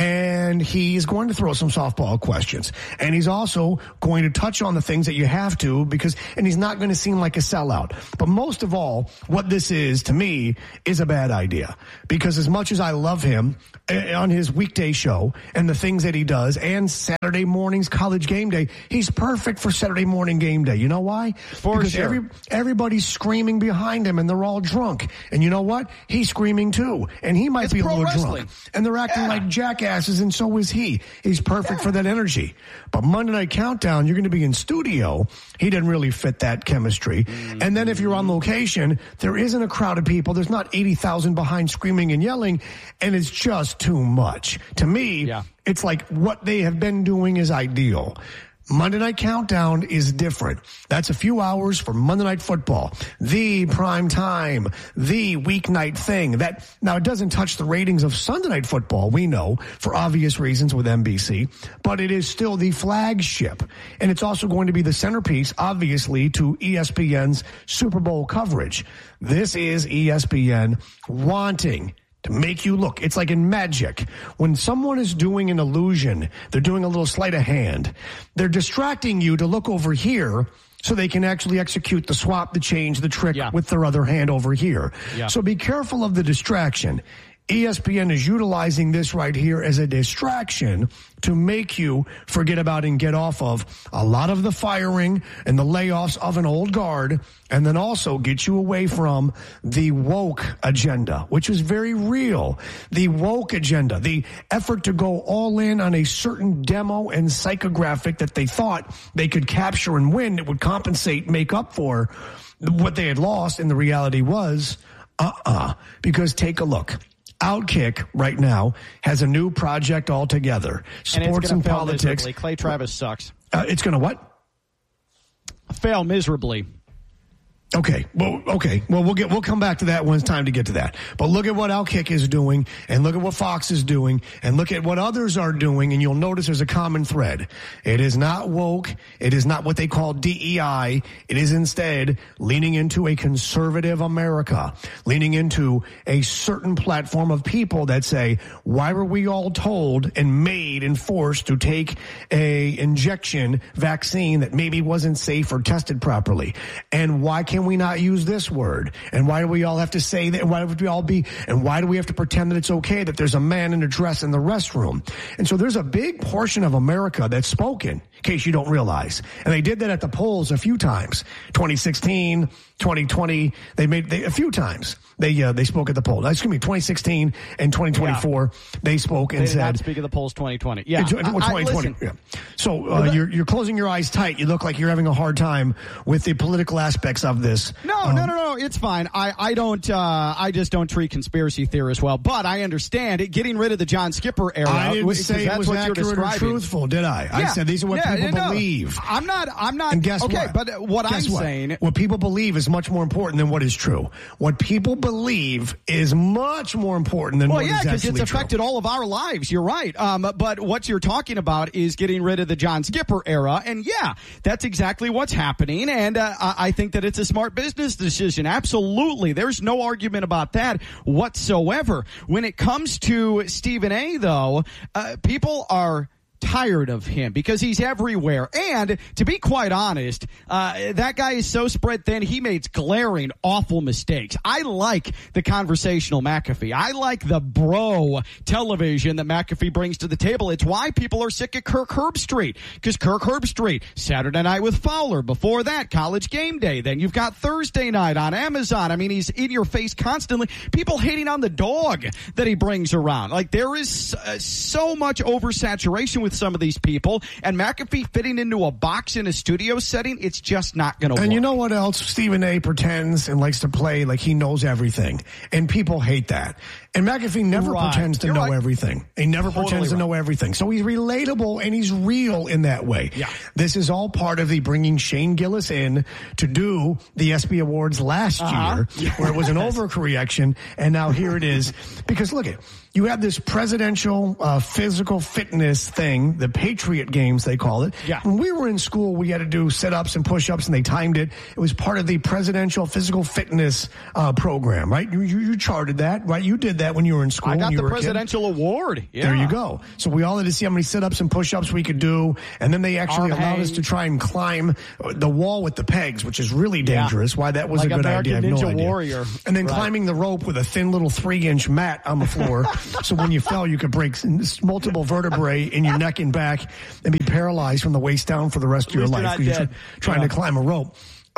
And he's going to throw some softball questions. And he's also going to touch on the things that you have to, because, and he's not going to seem like a sellout. But most of all, what this is, to me, is a bad idea. Because as much as I love him on his weekday show and the things that he does, and Saturday mornings, College Game Day, he's perfect for Saturday morning game day. You know why? For because sure. every, everybody's screaming behind him and they're all drunk. And you know what? He's screaming too. And he might it's be a little wrestling. drunk. And they're acting yeah. like jackasses, and so is he. He's perfect yeah. for that energy. But Monday Night Countdown, you're going to be in studio. He didn't really fit that chemistry. Mm-hmm. And then if you're on location, there isn't a crowd of people. There's not eighty thousand behind screaming and yelling. And it's just too much. To me, yeah. it's like what they have been doing is ideal. Monday Night Countdown is different. That's a few hours for Monday Night Football, the prime time, the weeknight thing. That now it doesn't touch the ratings of Sunday Night Football, we know, for obvious reasons with N B C, but it is still the flagship. And it's also going to be the centerpiece, obviously, to E S P N's Super Bowl coverage. This is E S P N wanting to make you look. It's like in magic. When someone is doing an illusion, they're doing a little sleight of hand. They're distracting you to look over here so they can actually execute the swap, the change, the trick yeah. with their other hand over here. Yeah. So be careful of the distraction. E S P N is utilizing this right here as a distraction to make you forget about and get off of a lot of the firing and the layoffs of an old guard, and then also get you away from the woke agenda, which is very real. The woke agenda, the effort to go all in on a certain demo and psychographic that they thought they could capture and win that would compensate, make up for what they had lost, and the reality was, uh-uh, because take a look. Outkick right now has a new project altogether. Sports and, and politics. Miserably. Clay Travis sucks. Uh, it's going to what? Fail miserably. Okay. Well, okay. Well, we'll get, we'll come back to that when it's time to get to that. But look at what Outkick is doing, and look at what Fox is doing, and look at what others are doing, and you'll notice there's a common thread. It is not woke. It is not what they call D E I. It is instead leaning into a conservative America, leaning into a certain platform of people that say, why were we all told and made and forced to take a injection vaccine that maybe wasn't safe or tested properly? And why can't we not use this word? And why do we all have to say that? Why would we all be? And why do we have to pretend that it's okay that there's a man in a dress in the restroom? And so there's a big portion of America that's spoken, in case you don't realize. And they did that at the polls a few times. twenty sixteen, twenty twenty, they made they, a few times. They uh, they spoke at the poll. Excuse me, twenty sixteen and twenty twenty-four. Yeah. They spoke and they said. They did not speak of the polls twenty twenty. Yeah, twenty twenty. Yeah. So uh, you're you're closing your eyes tight. You look like you're having a hard time with the political aspects of this. No, um, no, no, no. It's fine. I I don't. Uh, I just don't treat conspiracy theorists well. But I understand it. Getting rid of the John Skipper era. I didn't say it was accurate or truthful, did I? Yeah. I said these are what yeah, people no, believe. I'm not. I'm not. And guess okay, what? But what guess I'm what? saying, what people believe is much more important than what is true. What people believe is much more important than well, what yeah, is actually true. Well, yeah, because it's affected all of our lives. You're right. Um, but what you're talking about is getting rid of the John Skipper era, and yeah, that's exactly what's happening. And uh, I think that it's a smart business decision. Absolutely, there's no argument about that whatsoever. When it comes to Stephen A., though, uh, people are tired of him because he's everywhere. And to be quite honest, uh, that guy is so spread thin, he makes glaring, awful mistakes. I like the conversational McAfee. I like the bro television that McAfee brings to the table. It's why people are sick of Kirk Herbstreit, because Kirk Herbstreit, Saturday Night with Fowler. Before that, College Game Day. Then you've got Thursday night on Amazon. I mean, he's in your face constantly. People hating on the dog that he brings around. Like, there is uh, so much oversaturation with some of these people, and McAfee fitting into a box in a studio setting, it's just not going to work. And you know what else? Stephen A. pretends and likes to play like he knows everything, and people hate that. And McAfee never right. pretends to You're know right. everything. He never Totally pretends to right. know everything. So he's relatable and he's real in that way. Yeah. This is all part of the bringing Shane Gillis in to do the S B Awards last Uh-huh. year, where it was an overcorrection, and now here it is. Because look at, you have this presidential uh, physical fitness thing, the Patriot Games, they call it. Yeah. When we were in school, we had to do sit-ups and push-ups, and they timed it. It was part of the presidential physical fitness uh, program, right? You, you, you charted that, right? You did that when you were in school. I got when you the were a kid. presidential award. Yeah. There you go. So we all had to see how many sit-ups and push-ups we could do, and then they actually Arm allowed hang. us to try and climb the wall with the pegs, which is really dangerous. Yeah. Why that was Like a good American idea, I have no Ninja idea. Warrior. And then Right. climbing the rope with a thin little three-inch mat on the floor, so when you fell, you could break s- multiple vertebrae in your neck and back and be paralyzed from the waist down for the rest of your least you're life not because you're dead. tr- trying Yeah. to climb a rope.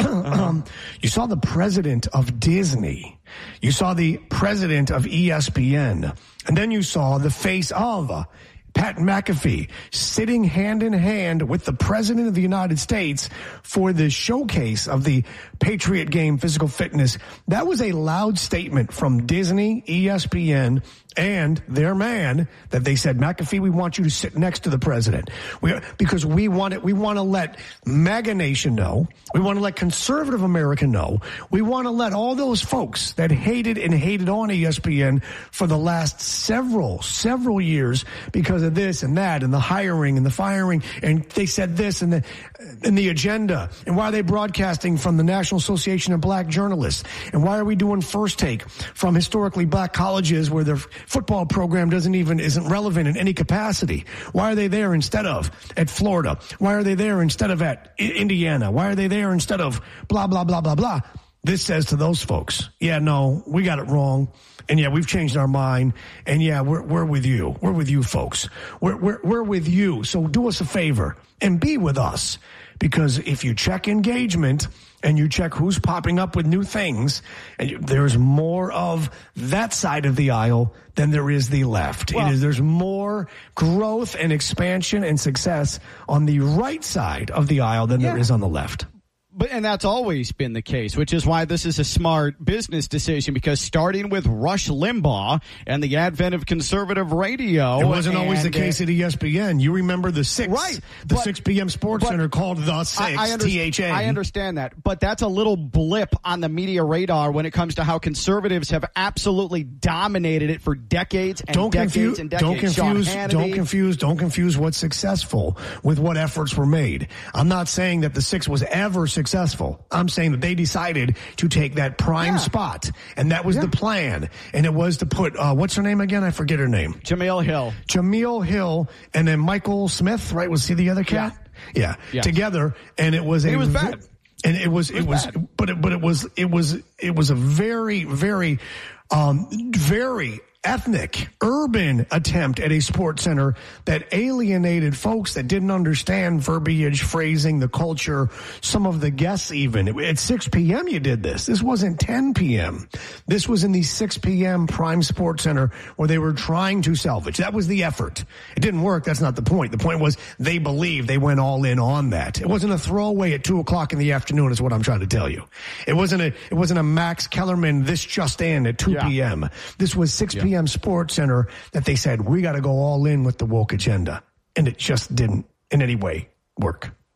um, you saw the president of Disney. You saw the president of E S P N. And then you saw the face of uh, Pat McAfee sitting hand in hand with the president of the United States for the showcase of the Patriot Game physical fitness. That was a loud statement from Disney, E S P N, and their man that they said, McAfee, we want you to sit next to the president. We, because we want it, we want to let MAGA Nation know. We want to let conservative America know. We want to let all those folks that hated and hated on E S P N for the last several, several years because of this and that and the hiring and the firing. And they said this and the, and the agenda. And why are they broadcasting from the National Association of Black Journalists? And why are we doing First Take from historically black colleges where their football program doesn't even, isn't relevant in any capacity? Why are they there instead of at Florida? Why are they there instead of at I- Indiana? Why are they there instead of blah, blah, blah, blah, blah? This says to those folks, yeah, no, we got it wrong. And yeah, we've changed our mind. And yeah, we're, we're with you. We're with you folks. We're, we're, we're with you. So do us a favor and be with us. Because if you check engagement and you check who's popping up with new things, and you, there's more of that side of the aisle than there is the left. Well, it is, there's more growth and expansion and success on the right side of the aisle than Yeah. there is on the left. But, and that's always been the case, which is why this is a smart business decision, because starting with Rush Limbaugh and the advent of conservative radio. It wasn't always the and, case uh, at E S P N. You remember the six, Right, the but- six p.m. Sports but Center called the six, I, I under- T H A. I understand that, but that's a little blip on the media radar when it comes to how conservatives have absolutely dominated it for decades and Don't decades confuse, and decades. don't confuse, Sean Hannity. don't confuse, don't confuse what's successful with what efforts were made. I'm not saying that the six was ever successful. I'm saying that they decided to take that prime Yeah. spot, and that was the plan. And it was to put, uh, what's her name again? I forget her name. Jameel Hill. Jameel Hill, and then Michael Smith, right? Was he the other cat? Yeah. Yeah. Together, and it was a He was ve- bad. And it was, it was, was bad. but it, but it was, it was, it was a very, very, um, very ethnic, urban attempt at a sports center that alienated folks that didn't understand verbiage, phrasing, the culture, some of the guests even. At six p.m. you did this. This wasn't ten p.m. This was in the six p.m. Prime Sports Center where they were trying to salvage. That was the effort. It didn't work. That's not the point. The point was they believed, they went all in on that. It wasn't a throwaway at two o'clock in the afternoon is what I'm trying to tell you. It wasn't a, it wasn't a Max Kellerman, this just in at two p.m. This was six p.m. Sports Center that they said, we got to go all in with the woke agenda. And it just didn't in any way work.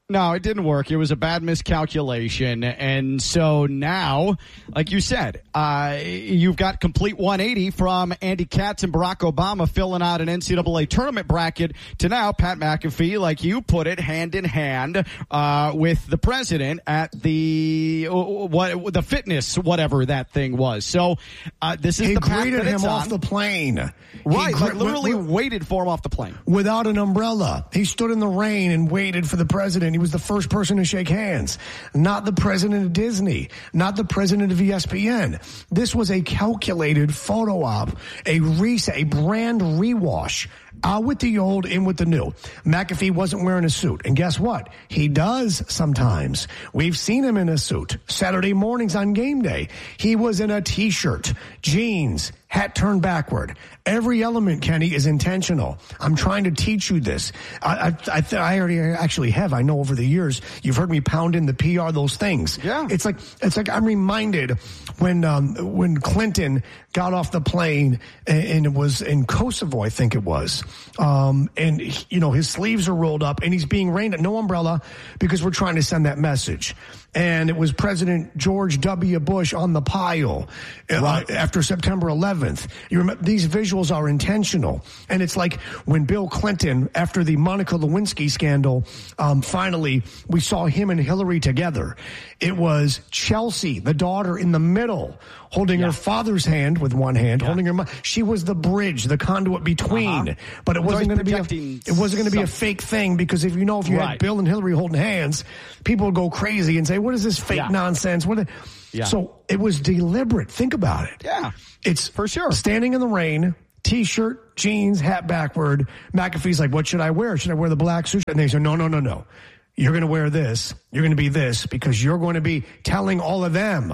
No, it didn't work. It was a bad miscalculation. And so now, like you said, uh, you've got complete one eighty from Andy Katz and Barack Obama filling out an N C double A tournament bracket to now Pat McAfee, like you put it, hand in hand uh, with the president at the what the fitness, whatever that thing was. So uh, this is he the path greeted that it's him on. off the plane. Right, He like gr- literally w- w- waited for him off the plane. Without an umbrella. He stood in the rain and waited for the president. He was the first person to shake hands. Not the president of Disney. Not the president of E S P N. This was a calculated photo op, a reset, a brand rewash. Out with the old, in with the new. McAfee wasn't wearing a suit. And guess what? He does sometimes. We've seen him in a suit. Saturday mornings on game day, he was in a T-shirt, jeans, hat turned backward. Every element, Kenny, is intentional. I'm trying to teach you this. I, I, I, th- I already actually have. I know over the years you've heard me pound in the P R those things. Yeah. It's like it's like I'm reminded when um, when Clinton got off the plane and, and it was in Kosovo, I think it was, um, and he, you know his sleeves are rolled up and he's being rained at, no umbrella, because we're trying to send that message. And it was President George W. Bush on the pile uh, Right. after September eleventh. You remember, these visuals are intentional. And it's like when Bill Clinton, after the Monica Lewinsky scandal, um, finally we saw him and Hillary together. It was Chelsea, the daughter, in the middle, holding Yeah. her father's hand with one hand, Yeah. holding her mom. She was the bridge, the conduit between. Uh-huh. But it It's wasn't going always to be a, protecting it wasn't going to be a some- fake thing, because if you know if you Right. had Bill and Hillary holding hands, people would go crazy and say, "What is this fake Yeah. nonsense?" What? Are Yeah. So it was deliberate. Think about it. Yeah. It's for sure. Standing in the rain, T-shirt, jeans, hat backward. McAfee's like, "What should I wear? Should I wear the black suit?" And they say, "No, no, no, no. You're going to wear this. You're going to be this, because you're going to be telling all of them,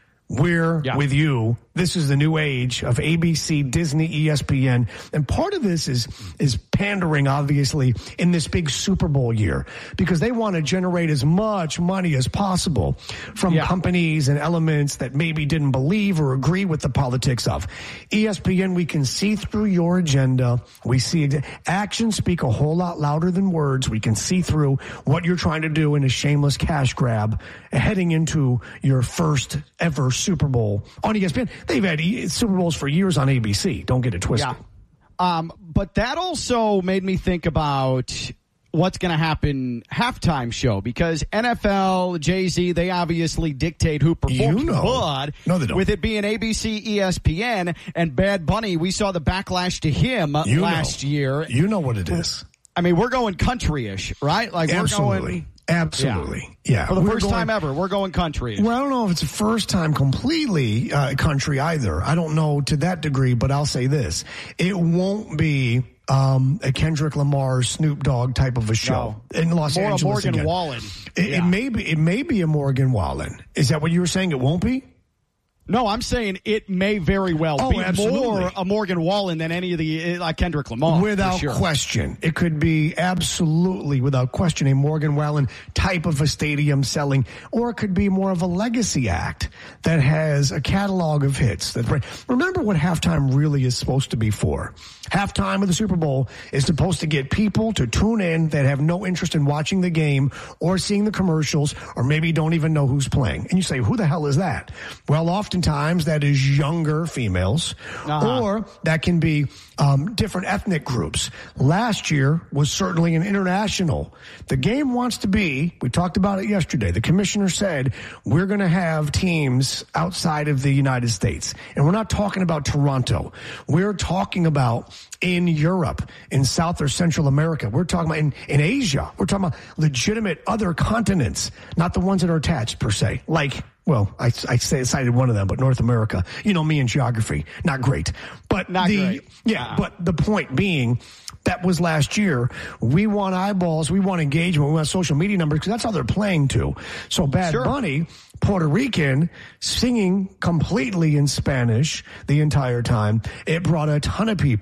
we're Yeah. with you. This is the new age of A B C, Disney, E S P N." And part of this is is pandering, obviously, in this big Super Bowl year, because they want to generate as much money as possible from Yeah. companies and elements that maybe didn't believe or agree with the politics of E S P N. We can see through your agenda. We see ex- actions speak a whole lot louder than words. We can see through what you're trying to do in a shameless cash grab heading into your first ever Super Bowl on E S P N. They've had e- Super Bowls for years on A B C. Don't get it twisted. Yeah. Um, but that also made me think about what's going to happen halftime show, because N F L, Jay-Z, they obviously dictate who performs. You know. But No, they don't. with it being A B C, E S P N, and Bad Bunny, we saw the backlash to him You last know. year. You know what it is. I mean, we're going country-ish, right? Like Absolutely. we're going Absolutely. Yeah. for the We're first going- time ever. We're going country. Well, I don't know if it's the first time completely uh, country either. I don't know to that degree, but I'll say this. It won't be um, a Kendrick Lamar, Snoop Dogg type of a show No. in Los More a Angeles. Morgan again. Wallen. It, Yeah. it may be. It may be a Morgan Wallen. Is that what you were saying? It won't be? No, I'm saying it may very well Oh, be absolutely. more a Morgan Wallen than any of the, like Kendrick Lamar. for Without sure. question. It could be absolutely, without question, a Morgan Wallen type of a stadium selling, or it could be more of a legacy act that has a catalog of hits. That Remember what halftime really is supposed to be for. Halftime of the Super Bowl is supposed to get people to tune in that have no interest in watching the game or seeing the commercials, or maybe don't even know who's playing. And you say, who the hell is that? Well, oftentimes that is younger females, Uh-huh. or that can be um, different ethnic groups. Last year was certainly an international. The game wants to be, we talked about it yesterday, the commissioner said, we're going to have teams outside of the United States. And we're not talking about Toronto. We're talking about in Europe, in South or Central America. We're talking about in, in Asia. We're talking about legitimate other continents, not the ones that are attached per se, like, well, I, I say cited one of them, but North America. You know me in geography, not great. But Not the great. yeah, Uh-uh. but the point being, that was last year. We want eyeballs, we want engagement, we want social media numbers, because that's how they're playing to. So Bad Sure. Bunny, Puerto Rican, singing completely in Spanish the entire time. It brought a ton of people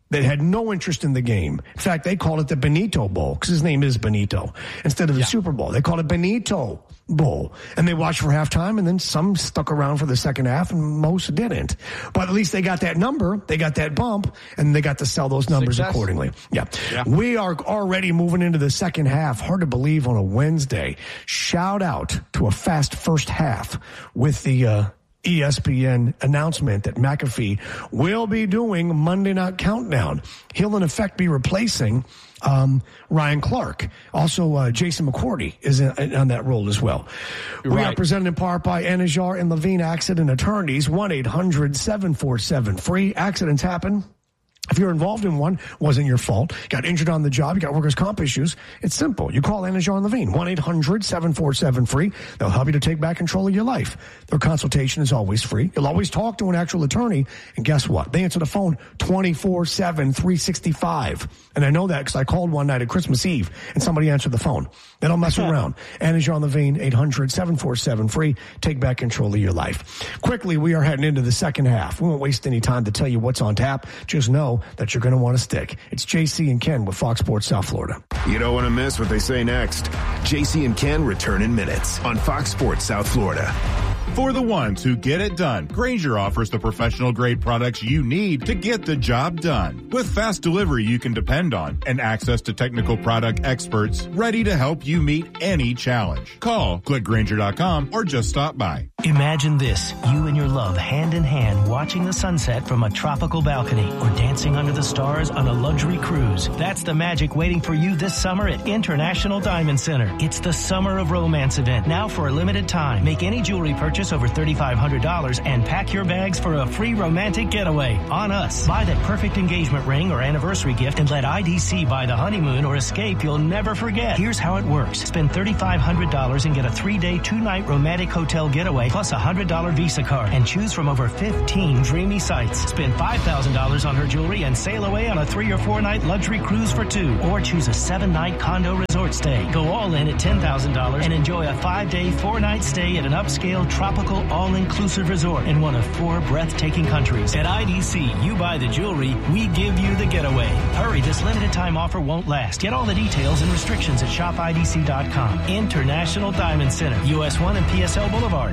that had no interest in the game. In fact, they called it the Benito Bowl because his name is Benito. Instead of the yeah. Super Bowl, they called it Benito Bowl. And they watched for halftime, and then some stuck around for the second half, and most didn't. But at least they got that number, they got that bump, and they got to sell those numbers Success. accordingly. Yeah. yeah. We are already moving into the second half. Hard to believe on a Wednesday. Shout out to a fast first half with the uh, E S P N announcement that McAfee will be doing Monday Night Countdown. He'll, in effect, be replacing um, Ryan Clark. Also, uh, Jason McCourty is in, on that role as well. You're we right. are presented in part by Anajar and Levine Accident Attorneys, one eight hundred seven four seven free. Accidents happen. If you're involved in one, wasn't your fault, got injured on the job, you got workers' comp issues, it's simple. You call Anajar and Levine, one eight hundred seven four seven free. They'll help you to take back control of your life. Their consultation is always free. You'll always talk to an actual attorney, and guess what? They answer the phone twenty-four seven, three sixty-five. And I know that because I called one night at Christmas Eve, and somebody answered the phone. They don't mess around. Anajar and Levine, eight hundred seven four seven free. Take back control of your life. Quickly, we are heading into the second half. We won't waste any time to tell you what's on tap. Just know that you're going to want to stick. It's J C and Ken with Fox Sports South Florida. You don't want to miss what they say next. J C and Ken return in minutes on Fox Sports South Florida. For the ones who get it done, Grainger offers the professional-grade products you need to get the job done. With fast delivery you can depend on and access to technical product experts ready to help you meet any challenge. Call, click Grainger dot com, or just stop by. Imagine this, you and your love hand in hand watching the sunset from a tropical balcony or dancing under the stars on a luxury cruise. That's the magic waiting for you this summer at International Diamond Center. It's the Summer of Romance event, now for a limited time. Make any jewelry purchase over thirty-five hundred dollars and pack your bags for a free romantic getaway on us. Buy that perfect engagement ring or anniversary gift and let I D C buy the honeymoon or escape you'll never forget. Here's how it works. Spend thirty-five hundred dollars and get a three-day, two-night romantic hotel getaway plus a one hundred dollars Visa card and choose from over fifteen dreamy sites. Spend five thousand dollars on her jewelry and sail away on a three- or four-night luxury cruise for two. Or choose a seven-night condo resort stay. Go all in at ten thousand dollars and enjoy a five-day, four-night stay at an upscale, tropical, all-inclusive resort in one of four breathtaking countries. At I D C, you buy the jewelry, we give you the getaway. Hurry, this limited time offer won't last. Get all the details and restrictions at shop I D C dot com. International Diamond Center, U S one and P S L Boulevard.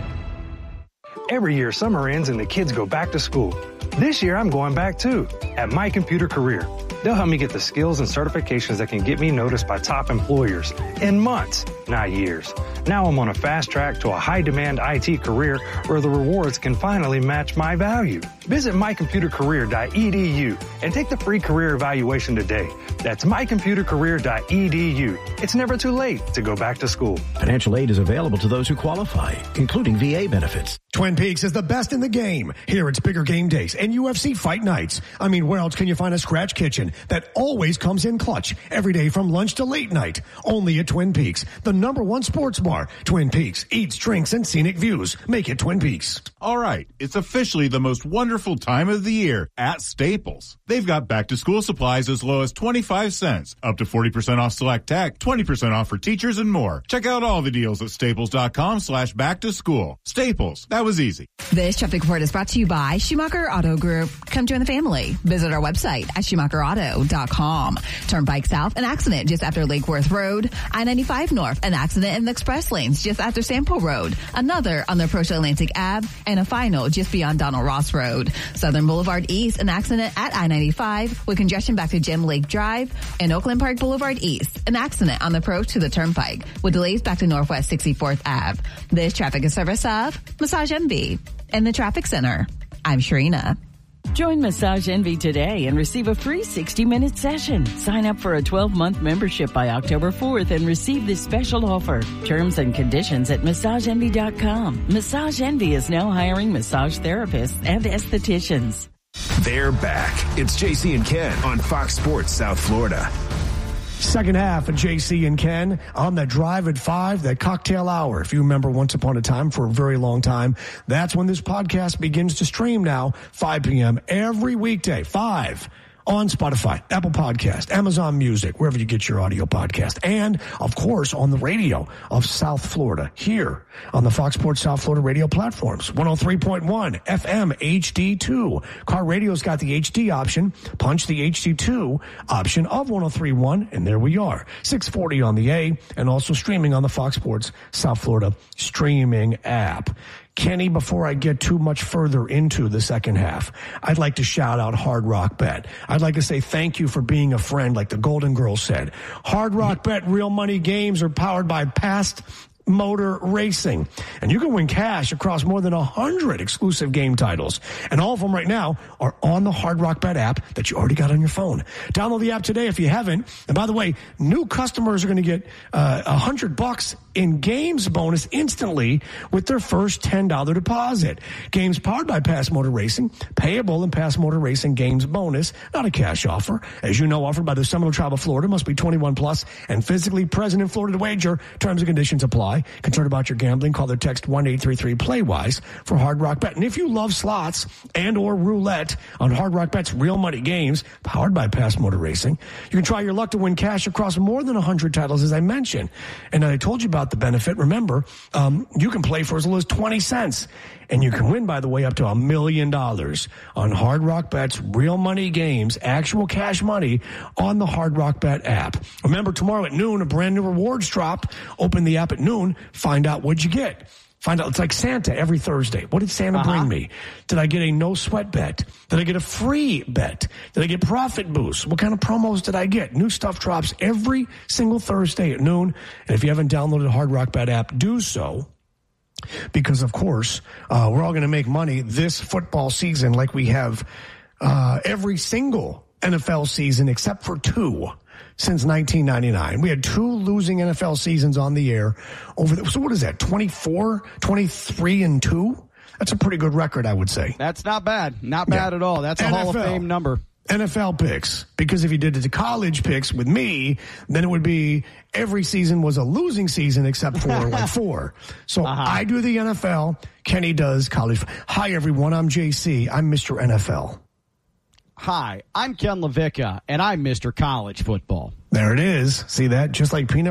Every year, summer ends and the kids go back to school. This year, I'm going back too, at My Computer Career. They'll help me get the skills and certifications that can get me noticed by top employers in months, not years. Now I'm on a fast track to a high-demand I T career where the rewards can finally match my value. Visit my computer career dot e d u and take the free career evaluation today. That's my computer career dot e d u. It's never too late to go back to school. Financial aid is available to those who qualify, including V A benefits. Twin Peaks is the best in the game. Here it's bigger game days and U F C fight nights. I mean, where else can you find a scratch kitchen that always comes in clutch every day from lunch to late night? Only at Twin Peaks, the number one sports bar. Twin Peaks, eats, drinks, and scenic views. Make it Twin Peaks. All right, it's officially the most wonderful time of the year at Staples. They've got back-to-school supplies as low as twenty-five cents, up to forty percent off select tech, twenty percent off for teachers, and more. Check out all the deals at staples dot com slash back to school. Staples, that was easy. This traffic report is brought to you by Schumacher Auto Group. Come join the family. Visit our website at schumacher auto dot com. Turnpike South, an accident just after Lake Worth Road. I ninety-five North, an accident in the express lanes just after Sample Road. Another on the approach to Atlantic Ave, and a final just beyond Donald Ross Road. Southern Boulevard East, an accident at I ninety-five with congestion back to Gem Lake Drive, and Oakland Park Boulevard East, an accident on the approach to the Turnpike with delays back to Northwest sixty-fourth Ave. This traffic is service of Massage Envy and the Traffic Center. I'm Sharina. Join Massage Envy today and receive a free sixty-minute session. Sign up for a twelve-month membership by October fourth and receive this special offer. Terms and conditions at massage envy dot com. Massage Envy is now hiring massage therapists and estheticians. They're back. It's J C and Ken on Fox Sports South Florida. Second half of J C and Ken on the drive at five, that cocktail hour. If you remember once upon a time, for a very long time, that's when this podcast begins to stream now, five p.m. every weekday, five on Spotify, Apple Podcast, Amazon Music, wherever you get your audio podcast. And, of course, on the radio of South Florida, here on the Fox Sports South Florida radio platforms. one oh three point one F M H D two. Car Radio's got the H D option. Punch the H D two option of one oh three point one, and there we are. six forty on the A, and also streaming on the Fox Sports South Florida streaming app. Kenny, before I get too much further into the second half, I'd like to shout out Hard Rock Bet. I'd like to say thank you for being a friend, like the Golden Girls said. Hard Rock Bet real money games are powered by Past Motor Racing, and you can win cash across more than a hundred exclusive game titles, and all of them right now are on the Hard Rock Bet app that you already got on your phone. Download the app today if you haven't. And by the way, new customers are going to get uh, a hundred bucks in games bonus instantly with their first ten dollars deposit. Games powered by Past Motor Racing, payable in Past Motor Racing games bonus, not a cash offer. As you know, offered by the Seminole Tribe of Florida, must be twenty-one plus and physically present in Florida to wager. Terms and conditions apply. Concerned about your gambling? Call or text one eight three three play wise for Hard Rock Bet. And if you love slots and or roulette on Hard Rock Bet's real money games, powered by Past Motor Racing, you can try your luck to win cash across more than one hundred titles, as I mentioned. And I told you about the benefit. Remember, um, you can play for as little as twenty cents. And you can win, by the way, up to a million dollars on Hard Rock Bet's real money games, actual cash money on the Hard Rock Bet app. Remember, tomorrow at noon, a brand new rewards drop. Open the app at noon. Find out what'd you get. Find out. It's like Santa every Thursday. What did Santa uh-huh. bring me? Did I get a no sweat bet? Did I get a free bet? Did I get profit boosts? What kind of promos did I get? New stuff drops every single Thursday at noon. And if you haven't downloaded the Hard Rock Bet app, do so. Because, of course, uh, we're all going to make money this football season like we have uh, every single N F L season except for two since nineteen ninety-nine. We had two losing N F L seasons on the air. Over the, so what is that, twenty-four, twenty-three and two? That's a pretty good record, I would say. That's not bad. Not bad yeah. at all. That's a N F L Hall of Fame number. N F L picks, because if you did it to college picks with me, then it would be every season was a losing season except for like four. So uh-huh. I do the N F L. Kenny does college. Hi, everyone. I'm J C. I'm Mister N F L. Hi, I'm Ken LaVicka, and I'm Mister College Football. There it is. See that? Just like peanut